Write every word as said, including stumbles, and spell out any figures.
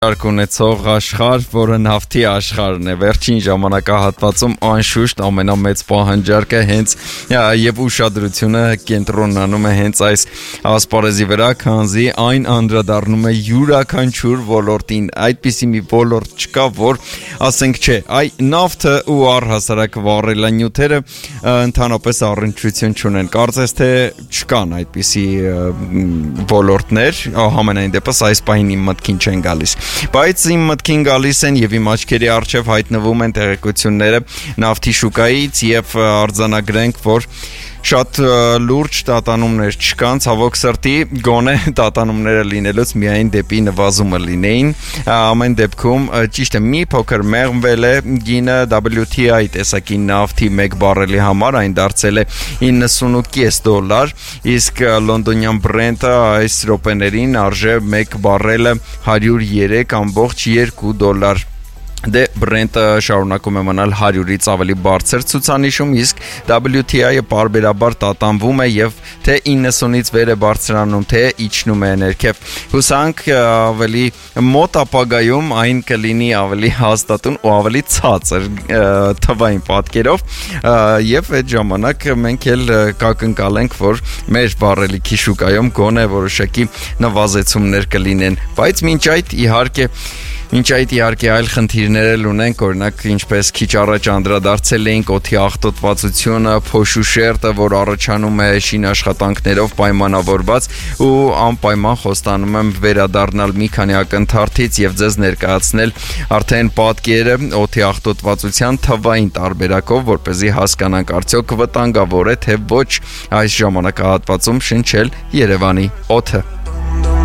Արկ ունեցող աշխարհ, որը նավթի աշխարհն է, վերջին ժամանակահատվածում անշուշտ ամենամեծ պահանջարկը հենց եւ ուշադրությունը կենտրոնանում է հենց այս ասպարեզի վրա, քանզի այն անդրադառնում է յուրաքանչյուր ոլորտին, այդպիսի մի ոլորտ չկա, որ ասենք չէ, այ նավթը ու առհասարակ վառելանյութերը ընդհանրապես առնչություն չունեն, կարծես թե չկան այդպիսի ոլորտներ, համենայն դեպս այս պահին իմ մտքին չեն գալիս. Բայց իմ մտքին գալիս են եւ իմ աչքերի առջեւ հայտնվում են տեղեկությունները նավթի շուկայից եւ արձանագրենք, որ շատ լուրջ տատանումներ չկան, ցավոք սրտի, գոնե տատանումները լինելուց միայն դեպի նվազումը լինեին, ամեն դեպքում ճիշտ է մի փոքր մեղմվել է գինը W T I տեսակի նավթի մեկ բարելի համար, այն դարձել է իննսունութ կես դոլար, իսկ լոնդոնյան Brent-ը այս րոպեներին արժե մեկ բարելը հարյուր երեք կόμma երկու դոլար. Դե Brent-ը շարունակում է մնալ հարյուրից ավելի բարձր ցուցանիշում, իսկ W T I-ը պարբերաբար տատանվում է եւ թե իննսունից վեր է բարձրանում, թե իջնում է ներքև. Հուսանք ավելի մոտ ապագայում այն կլինի ավելի հաստատուն ու ավելի ցածր թվային պատկերով եւ այդ ժամանակ մենք էլ կակնկալենք, որ մեր բարելիքի շուկայում գոնե որոշակի նվազեցումներ կլինեն, բայց մինչ այդ իհարկե Մինչ այդ իհարկե այլ խնդիրներ էլ ունենք, օրինակ ինչպես քիչ առաջ անդրադարձել էինք օդի աղտոտվածությունը, փոշու շերտը, որ առաջանում է շինաշխատանքներով պայմանավորված ու անպայման խոստանում եմ վերադառնալ մի քանի ակնթարթից եւ ձեզ ներկայացնել արդեն պատկերը օդի աղտոտվածության թվային տարբերակով, որպեսզի հասկանանք արդյոք վտանգավոր է թե ոչ այս ժամանակահատվածում շնչել Երևանի օդը.